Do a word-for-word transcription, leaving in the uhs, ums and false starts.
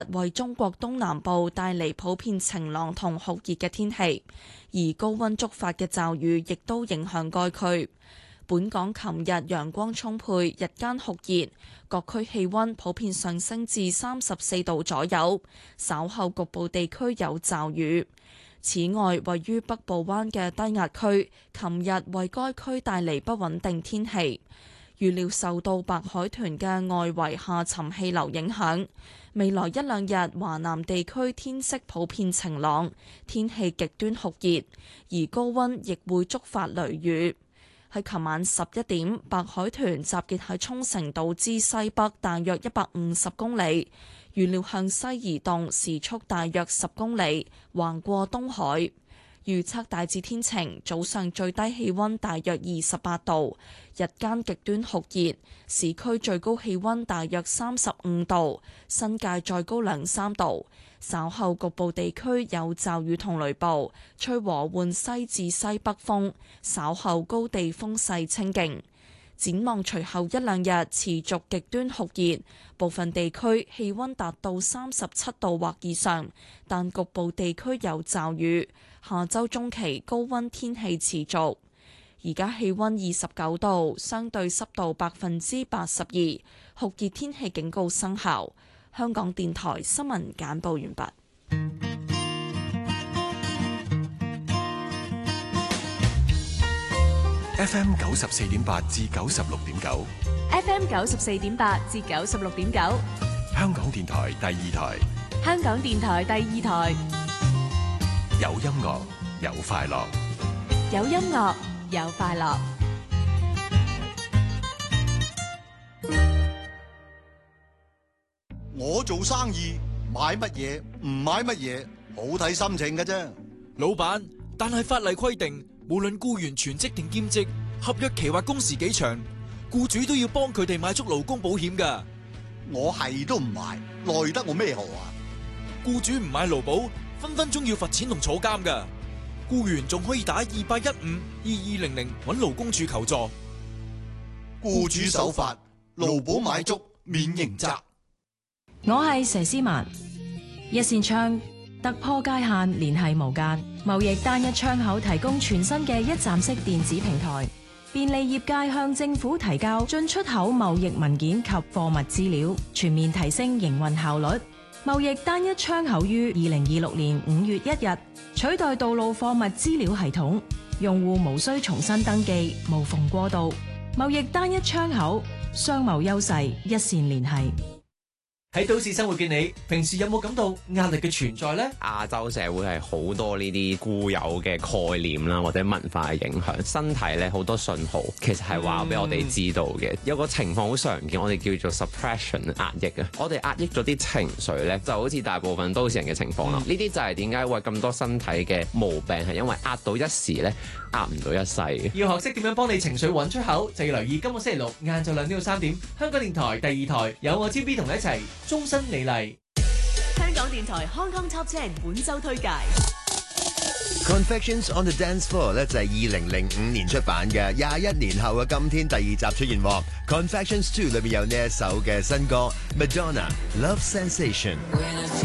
為中國東南部帶嚟普遍晴朗同酷熱嘅天氣，而高溫觸發嘅驟雨亦都影響該區。本港琴日陽光充沛，日間酷熱，各區氣溫普遍上升至三十四度左右，稍後局部地區有驟雨。此外，位於北部灣嘅低壓區，琴日為該區帶嚟不穩定天氣。預料受到白海豚嘅外圍下沉氣流影響，未來一兩日華南地區天色普遍晴朗，天氣極端酷熱，而高溫亦會觸發雷雨。喺琴晚十一點，白海豚集結喺沖繩島之西北大約一百五十公里，預料向西移動，時速大約十公里，橫過東海。預測大致天晴，早上最低氣溫大約二十八度，日間極端酷熱，市區最高氣溫大約三十五度，新界再高兩三度。稍後局部地區有驟雨同雷暴，吹和緩西至西北風，稍後高地風勢清勁。展望隨後一兩日持續極端酷熱，部分地區氣溫達到三十七度或以上，但局部地區有驟雨。下周中期高溫天氣持續。而家氣溫二十九度，相對濕度百分之八十二，酷熱天氣警告生效。香港電台新聞簡報完畢。 F M 九十四點八至九十六點九 ，F M 九十四點八至九十六點九， 香港電台第二台， 香港電台第二台， 有音樂有快樂， 有音樂有快樂。 我做生意買乜嘢唔買乜嘢，好睇心情㗎啫。 老闆，但係法例規定，無論僱員全職定兼職，合約期或工時幾長，僱主都要幫佢哋買足勞工保險㗎。 我係都唔買，奈得我咩何啊？ 僱主唔買勞保，分分鐘要罰錢同坐監㗎。僱員仲可以打二八一五二二零零揾勞工處求助。 僱主守法，勞保買足免刑責。 我係佘詩曼，一扇窗突破界限，聯繫無間，貿易單一窗口提供全新嘅一站式電子平台，便利業界向政府提交進出口貿易文件及貨物資料，全面提升營運效率。貿易單一窗口於二零二六年五月一日取代道路貨物資料系統，用戶無需重新登記，無縫過渡。貿易單一窗口，商貿優勢一線聯繫。 喺都市生活嘅你，平時有冇感到壓力嘅存在呢？ 亞洲社會係好多呢啲固有嘅概念啦，或者文化嘅影響，身體咧好多信號，其實係話俾我哋知道嘅。嗯、有個情況好常見，我哋叫做 suppression 壓抑啊。我哋壓抑咗啲情緒咧，就好似大部分都市人嘅情況啦。呢啲、嗯、就係點解會咁多身體嘅毛病，係因為壓到一時咧，壓唔到一世嘅。 要學識點樣幫你情緒揾出口，就要留意今個星期六晏晝兩點到三點，香港電台第二台有我 T B 同你一齊。終身美麗， 香港電台 Hong Kong Top Ten 本周推介。 Confections on the Dance Floor 咧就係二零零五年出版嘅，廿一年後嘅今天第二集出現喎。Confections Two 裏面有呢一首嘅新歌 Madonna Love Sensation。